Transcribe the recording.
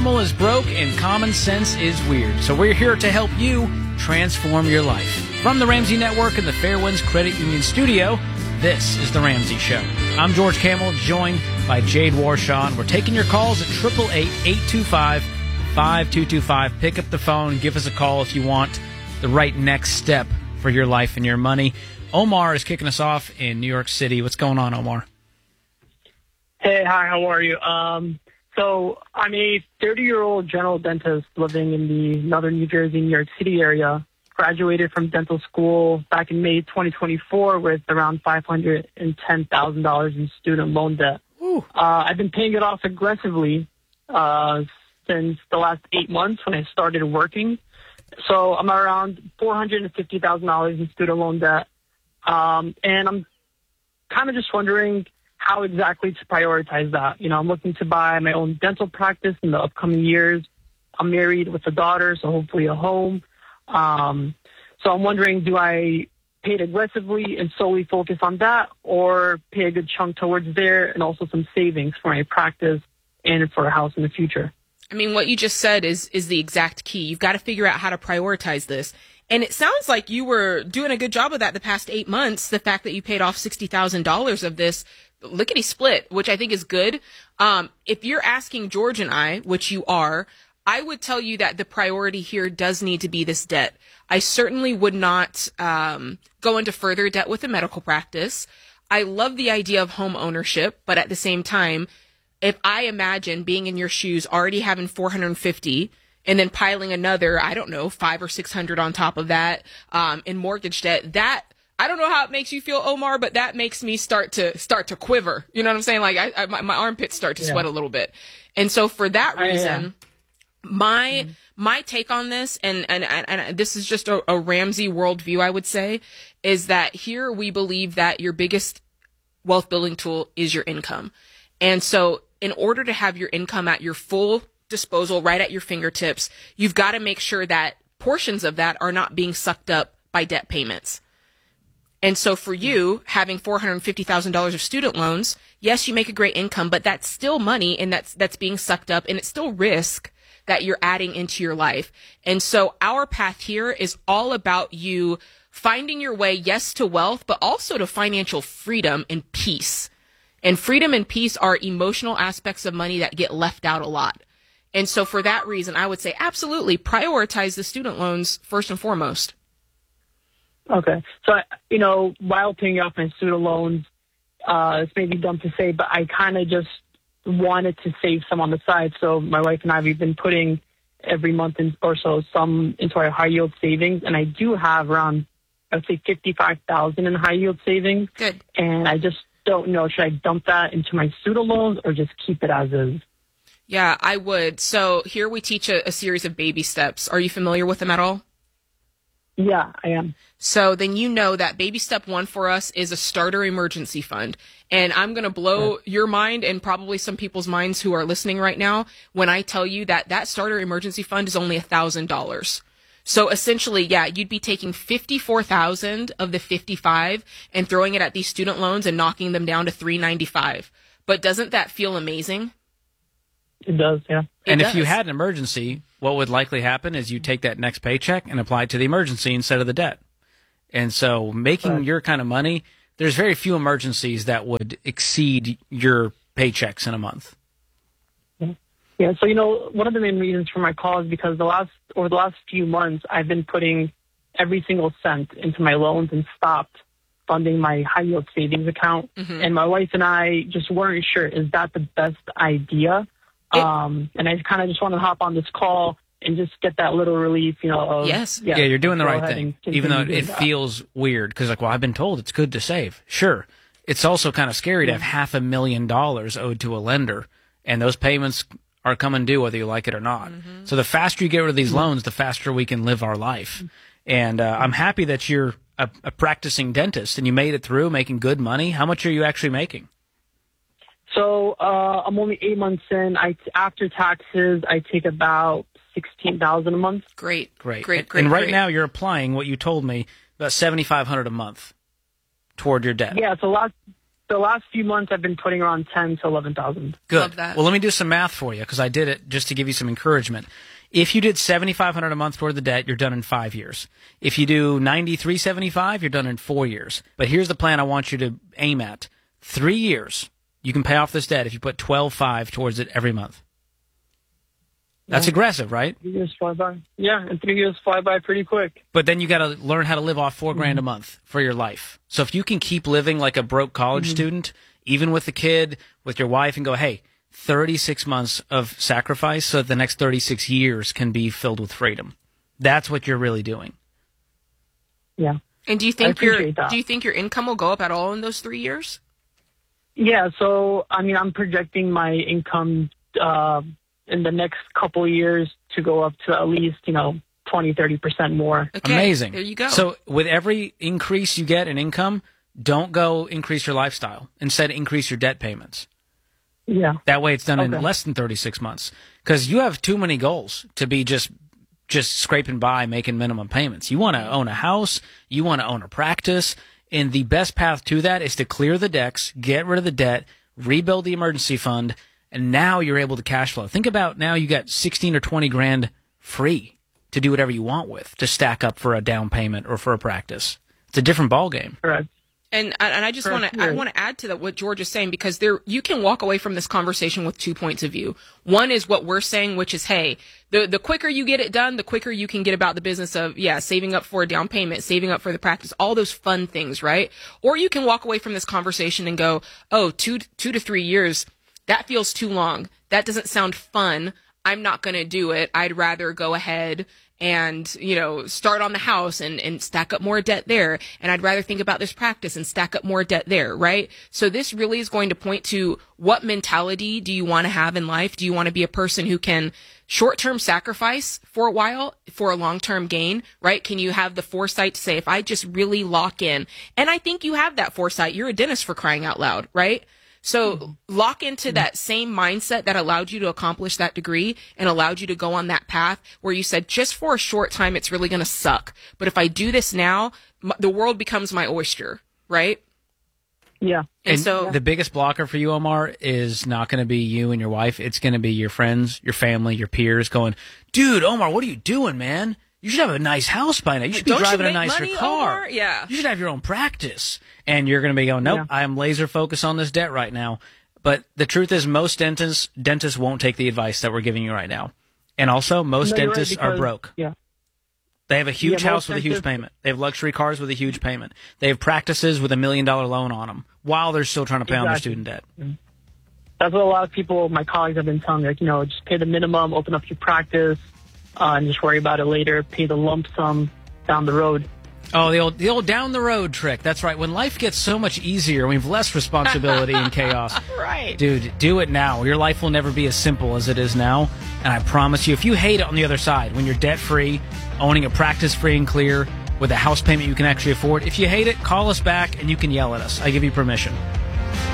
normal is broke and common sense is weird. So we're here to help you transform your life. From the Ramsey Network and the Fairwinds Credit Union Studio, this is The Ramsey Show. I'm George Kamel, joined by Jade Warshaw, and we're taking your calls at 888-825-5225. Pick up the phone, give us a call if you want the right next step for your life and your money. Omar is kicking us off in New York City. What's going on, Omar? Hey, hi, how are you? So I'm a 30-year-old general dentist living in the northern New Jersey, New York City area. Graduated from dental school back in May 2024 with around $510,000 in student loan debt. I've been paying it off aggressively since the last 8 months when I started working. So I'm around $450,000 in student loan debt. And I'm kind of just wondering how exactly to prioritize that. You know, I'm looking to buy my own dental practice in the upcoming years. I'm married with a daughter, so hopefully a home. So I'm wondering, do I pay it aggressively and solely focus on that, or pay a good chunk towards there and also some savings for my practice and for a house in the future? I mean, what you just said is the exact key. You've got to figure out how to prioritize this. And it sounds like you were doing a good job of that the past 8 months. The fact that you paid off $60,000 of this lickety split, which I think is good. If you're asking George and I, which you are, I would tell you that the priority here does need to be this debt. I certainly would not go into further debt with a medical practice. I love the idea of home ownership, but at the same time, if I imagine being in your shoes, already having 450 and then piling another, I don't know, 500 or 600 on top of that in mortgage debt, that I don't know how it makes you feel, Omar, but that makes me start to quiver. You know what I'm saying? Like my armpits start to sweat a little bit. And so for that reason, my take on this, and this is just a Ramsey worldview, I would say, is that here we believe that your biggest wealth building tool is your income. And so in order to have your income at your full disposal, right at your fingertips, you've got to make sure that portions of that are not being sucked up by debt payments. And so for you, having $450,000 of student loans, yes, you make a great income, but that's still money, and that's being sucked up, and it's still risk that you're adding into your life. And so our path here is all about you finding your way, yes, to wealth, but also to financial freedom and peace. And freedom and peace are emotional aspects of money that get left out a lot. And so for that reason, I would say absolutely prioritize the student loans first and foremost. Okay. So, you know, while paying off my student loans, it's maybe dumb to say, but I kind of just wanted to save some on the side. So my wife and I, we've been putting every month or so some into our high yield savings. And I do have around, I would say, $55,000 in high yield savings. Good. And I just don't know, should I dump that into my student loans or just keep it as is? Yeah, I would. So here we teach a series of baby steps. Are you familiar with them at all? Yeah, I am. So then you know that baby step 1 for us is a starter emergency fund. And I'm going to blow your mind and probably some people's minds who are listening right now when I tell you that that starter emergency fund is only $1,000. So essentially, yeah, you'd be taking $54,000 of the $55 and throwing it at these student loans and knocking them down to $395. But doesn't that feel amazing? It does, yeah. And if you had an emergency, what would likely happen is you take that next paycheck and apply it to the emergency instead of the debt. And so making your kind of money, there's very few emergencies that would exceed your paychecks in a month. Yeah, so, you know, one of the main reasons for my call is because over the last few months, I've been putting every single cent into my loans and stopped funding my high yield savings account. Mm-hmm. And my wife and I just weren't sure, is that the best idea? And I kind of just want to hop on this call and just get that little relief, you know. Of, yes. Yeah, you're doing the right thing, even though it feels weird. Because, like, well, I've been told it's good to save. Sure. It's also kind of scary to have $500,000 owed to a lender, and those payments are coming due whether you like it or not. Mm-hmm. So the faster you get rid of these loans, the faster we can live our life. And I'm happy that you're a practicing dentist and you made it through making good money. How much are you actually making? So I'm only 8 months in. After taxes, I take about $16,000 a month. Great. And right now you're applying what you told me, about $7,500 a month toward your debt. Yeah. So the last few months I've been putting around 10 to 11,000. Good. Love that. Well, let me do some math for you because I did it just to give you some encouragement. If you did $7,500 a month toward the debt, you're done in 5 years. If you do $93.75, you're done in 4 years. But here's the plan I want you to aim at: 3 years. You can pay off this debt if you put $12,500 towards it every month. That's aggressive, right? 3 years fly by. Yeah, and 3 years fly by pretty quick. But then you got to learn how to live off $4,000 a month for your life. So if you can keep living like a broke college student, even with the kid, with your wife, and go, hey, 36 months of sacrifice so that the next 36 years can be filled with freedom. That's what you're really doing. Yeah. And do you think your income will go up at all in those 3 years? Yeah, so, I mean, I'm projecting my income in the next couple of years to go up to at least, 20-30% more. Okay, amazing. There you go. So with every increase you get in income, don't go increase your lifestyle. Instead, increase your debt payments. Yeah. That way it's done in less than 36 months. Because you have too many goals to be just scraping by making minimum payments. You want to own a house. You want to own a practice. And the best path to that is to clear the decks, get rid of the debt, rebuild the emergency fund, and now you're able to cash flow. Think about now you got 16 or 20 grand free to do whatever you want with, to stack up for a down payment or for a practice. It's a different ballgame. Correct. And I just want to add to that what George is saying, because you can walk away from this conversation with 2 points of view. One is what we're saying, which is, hey, the quicker you get it done, the quicker you can get about the business of, saving up for a down payment, saving up for the practice, all those fun things, right? Or you can walk away from this conversation and go, oh, 2 to 3 years, that feels too long. That doesn't sound fun. I'm not going to do it. I'd rather go ahead and, start on the house and stack up more debt there. And I'd rather think about this practice and stack up more debt there, right? So this really is going to point to what mentality do you want to have in life? Do you want to be a person who can short-term sacrifice for a while for a long-term gain, right? Can you have the foresight to say, if I just really lock in, and I think you have that foresight, you're a dentist for crying out loud, right? So lock into that same mindset that allowed you to accomplish that degree and allowed you to go on that path where you said, just for a short time, it's really going to suck. But if I do this now, the world becomes my oyster, right? Yeah. And so the biggest blocker for you, Omar, is not going to be you and your wife. It's going to be your friends, your family, your peers going, dude, Omar, what are you doing, man? You should have a nice house by now. You should be driving a nicer car. Omar? Yeah. You should have your own practice. And you're going to be going, nope, I am laser focused on this debt right now. But the truth is most dentists won't take the advice that we're giving you right now. And also, most dentists are broke. Yeah. They have a huge house with a huge payment. They have luxury cars with a huge payment. They have practices with $1 million loan on them while they're still trying to pay on their student debt. That's what a lot of people, my colleagues, have been telling me. Like, just pay the minimum, open up your practice, and just worry about it later. Pay the lump sum down the road. Oh, the old down the road trick. That's right. When life gets so much easier, we have less responsibility and chaos. Right. Dude, do it now. Your life will never be as simple as it is now. And I promise you, if you hate it on the other side, when you're debt-free, owning a practice free and clear, with a house payment you can actually afford, if you hate it, call us back and you can yell at us. I give you permission.